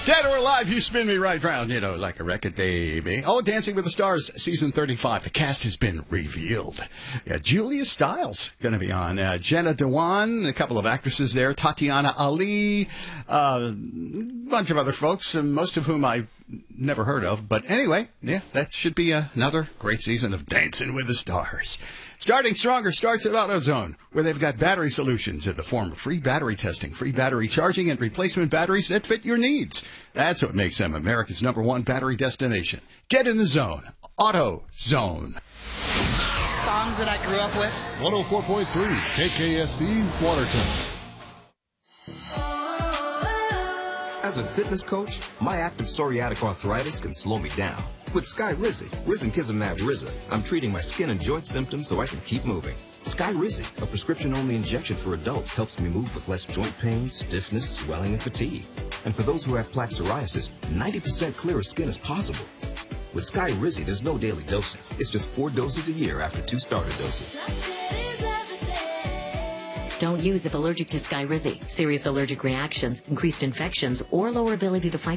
Dead or alive, you spin me right round, like a record, baby. Oh, Dancing with the Stars, season 35. The cast has been revealed. Yeah, Julia Stiles going to be on. Jenna Dewan, a couple of actresses there. Tatiana Ali, a bunch of other folks, most of whom I've never heard of. But anyway, yeah, that should be another great season of Dancing with the Stars. Starting Stronger starts at AutoZone, where they've got battery solutions in the form of free battery testing, free battery charging, and replacement batteries that fit your needs. That's what makes them America's #1 battery destination. Get in the zone. AutoZone. Songs that I grew up with. 104.3 KKSD Watertown. As a fitness coach, my active psoriatic arthritis can slow me down. With Skyrizi, Risankizumab Riza, I'm treating my skin and joint symptoms so I can keep moving. Skyrizi, a prescription-only injection for adults, helps me move with less joint pain, stiffness, swelling, and fatigue. And for those who have plaque psoriasis, 90% clearer skin is possible. With Skyrizi, there's no daily dosing. It's just 4 doses a year after 2 starter doses. Don't use if allergic to Skyrizi. Serious allergic reactions, increased infections, or lower ability to fight